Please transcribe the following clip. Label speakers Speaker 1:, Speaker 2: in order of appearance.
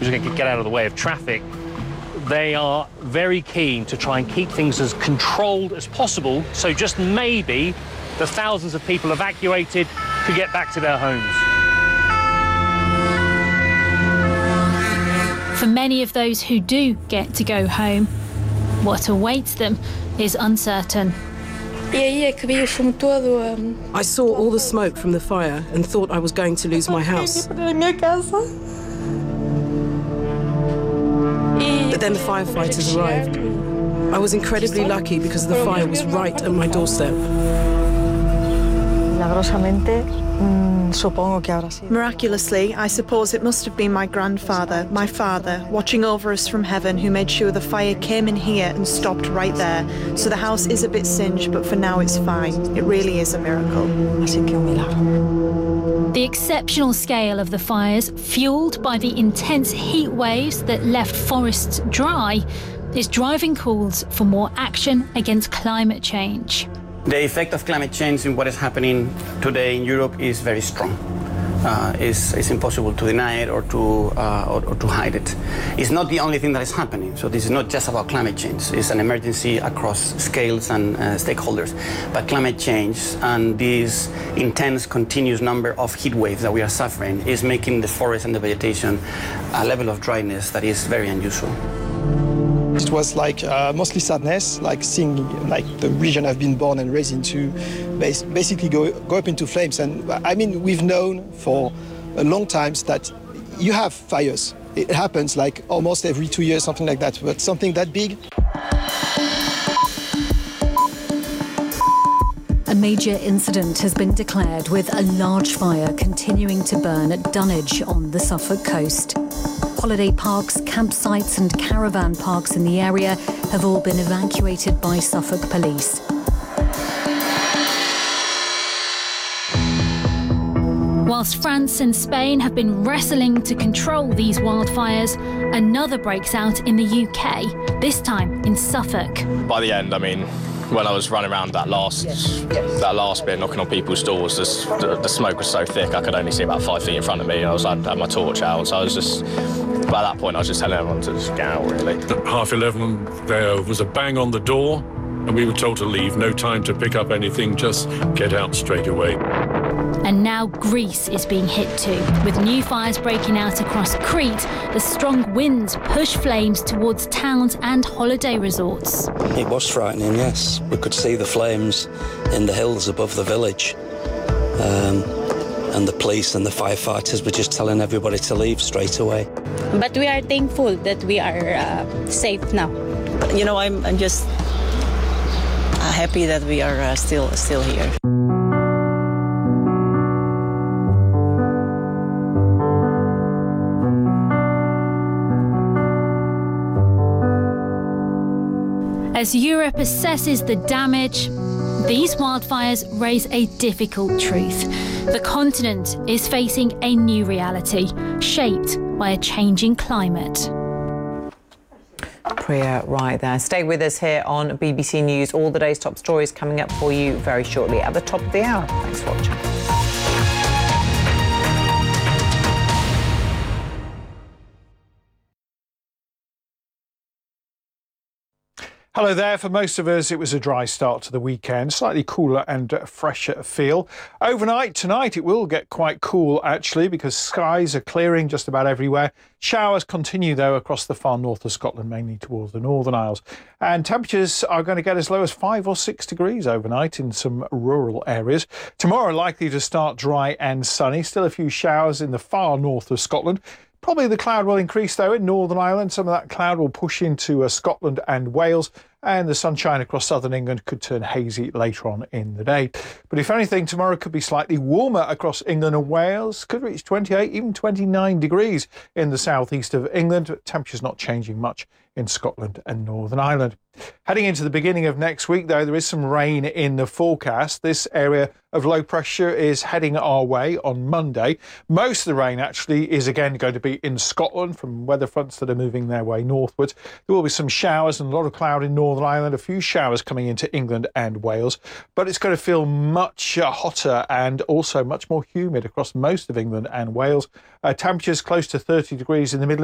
Speaker 1: which are going to get out of the way of traffic, they are very keen to try and keep things as controlled as possible, so just maybe the thousands of people evacuated could get back to their homes.
Speaker 2: For many of those who do get to go home, what awaits them is uncertain.
Speaker 3: I saw all the smoke from the fire and thought I was going to lose my house. But then the firefighters arrived. I was incredibly lucky because the fire was right at my doorstep.
Speaker 4: Miraculously, I suppose it must have been my grandfather, my father, watching over us from heaven, who made sure the fire came in here and stopped right there. So the house is a bit singed, but for now it's fine. It really is a miracle.
Speaker 2: The exceptional scale of the fires, fueled by the intense heat waves that left forests dry, is driving calls for more action against climate change.
Speaker 5: The effect of climate change in what is happening today in Europe is very strong. It's impossible to deny it or to hide it. It's not the only thing that is happening. So this is not just about climate change. It's an emergency across scales and stakeholders. But climate change and this intense, continuous number of heat waves that we are suffering is making the forest and the vegetation a level of dryness that is very unusual.
Speaker 6: It was like mostly sadness, like seeing like the region I've been born and raised into basically go up into flames. And I mean, we've known for a long time that you have fires. It happens like almost every 2 years, something like that, but something that big.
Speaker 7: A major incident has been declared with a large fire continuing to burn at Dunwich on the Suffolk coast. Holiday parks, campsites and caravan parks in the area have all been evacuated by Suffolk police.
Speaker 2: Whilst France and Spain have been wrestling to control these wildfires, another breaks out in the UK, this time in Suffolk.
Speaker 8: By the end, I mean, when I was running around that last bit, knocking on people's doors, the smoke was so thick I could only see about 5 feet in front of me. I had my torch out, so I was just, by that point, I was just telling everyone to just get out, really.
Speaker 9: At 11:30, there was a bang on the door, and we were told to leave. No time to pick up anything, just get out straight away.
Speaker 2: And now Greece is being hit too, with new fires breaking out across Crete as strong winds push flames towards towns and holiday resorts.
Speaker 10: It was frightening, yes. We could see the flames in the hills above the village. And the police and the firefighters were just telling everybody to leave straight away.
Speaker 11: But we are thankful that we are safe now.
Speaker 12: You know, I'm just happy that we are still here.
Speaker 2: As Europe assesses the damage, these wildfires raise a difficult truth. The continent is facing a new reality, shaped by a changing climate.
Speaker 13: Priya, right there. Stay with us here on BBC News. All the day's top stories coming up for you very shortly at the top of the hour. Thanks for watching.
Speaker 14: Hello there. For most of us, it was a dry start to the weekend, slightly cooler and fresher feel. Overnight, tonight, it will get quite cool, actually, because skies are clearing just about everywhere. Showers continue, though, across the far north of Scotland, mainly towards the Northern Isles. And temperatures are going to get as low as 5 or 6 degrees overnight in some rural areas. Tomorrow, likely to start dry and sunny. Still a few showers in the far north of Scotland. Probably the cloud will increase, though, in Northern Ireland. Some of that cloud will push into Scotland and Wales, and the sunshine across southern England could turn hazy later on in the day. But if anything, tomorrow could be slightly warmer across England and Wales. Could reach 28, even 29 degrees in the southeast of England. But temperatures not changing much in Scotland and Northern Ireland. Heading into the beginning of next week, though, there is some rain in the forecast. This area of low pressure is heading our way on Monday. Most of the rain actually is again going to be in Scotland from weather fronts that are moving their way northwards. There will be some showers and a lot of cloud in Northern Ireland, a few showers coming into England and Wales, but it's going to feel much hotter and also much more humid across most of England and Wales. Temperatures close to 30 degrees in the Midlands.